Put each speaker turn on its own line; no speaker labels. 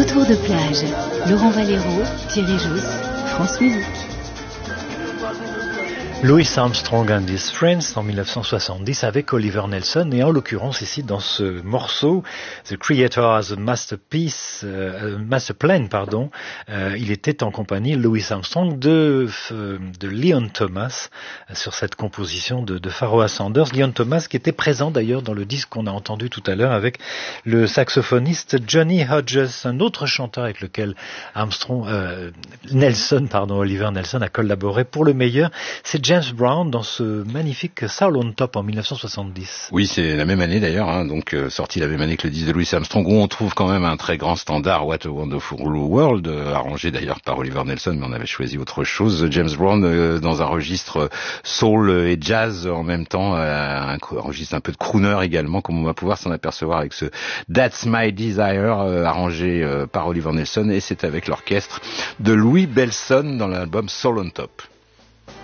Retour de plage. Laurent Valero, Thierry Jousse, France Musique.
Louis Armstrong and His Friends en 1970 avec Oliver Nelson, et en l'occurrence ici dans ce morceau The Creator Has a Masterpiece, Master Plan, il était en compagnie, Louis Armstrong, de Leon Thomas sur cette composition de Pharoah Sanders. Leon Thomas qui était présent d'ailleurs dans le disque qu'on a entendu tout à l'heure avec le saxophoniste Johnny Hodges, un autre chanteur avec lequel Oliver Nelson a collaboré pour le meilleur. C'est James Brown dans ce magnifique Soul on Top en 1970.
Oui, c'est la même année d'ailleurs, donc sorti la même année que le disque de Louis Armstrong, où on trouve quand même un très grand standard, What a Wonderful World, arrangé d'ailleurs par Oliver Nelson, mais on avait choisi autre chose. James Brown dans un registre soul et jazz en même temps, un registre un peu de crooner également, comme on va pouvoir s'en apercevoir avec ce That's My Desire, arrangé par Oliver Nelson, et c'est avec l'orchestre de Louis Bellson dans l'album Soul on Top.